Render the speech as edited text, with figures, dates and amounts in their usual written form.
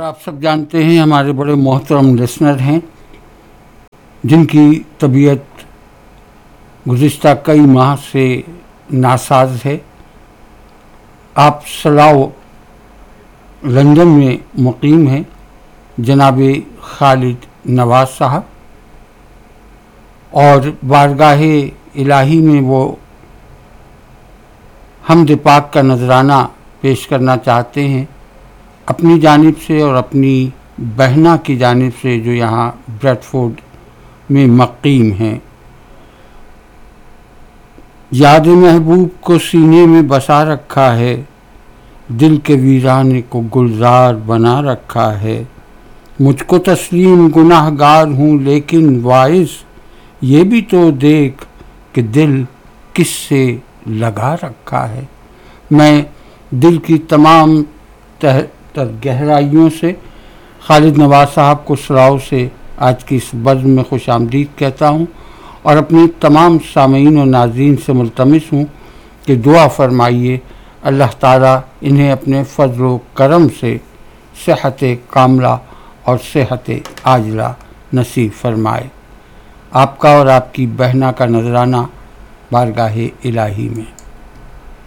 آپ سب جانتے ہیں ہمارے بڑے محترم لسنر ہیں جن کی طبیعت گزشتہ کئی ماہ سے ناساز ہے. آپ سلاؤ لندن میں مقیم ہیں جناب خالد نواز صاحب، اور بارگاہ الہی میں وہ حمد پاک کا نذرانہ پیش کرنا چاہتے ہیں اپنی جانب سے اور اپنی بہنا کی جانب سے جو یہاں بریڈ فورڈ میں مقیم ہیں. یاد محبوب کو سینے میں بسا رکھا ہے، دل کے ویرانے کو گلزار بنا رکھا ہے. مجھ کو تسلیم گناہ گار ہوں لیکن واعظ یہ بھی تو دیکھ کہ دل کس سے لگا رکھا ہے. میں دل کی تمام تہ تر گہرائیوں سے خالد نواز صاحب کو سراؤ سے آج کی اس بزم میں خوش آمدید کہتا ہوں، اور اپنی تمام سامعین و ناظرین سے ملتمس ہوں کہ دعا فرمائیے اللہ تعالیٰ انہیں اپنے فضل و کرم سے صحت کاملہ اور صحت عاجلہ نصیب فرمائے. آپ کا اور آپ کی بہنا کا نذرانہ بارگاہ الہی میں.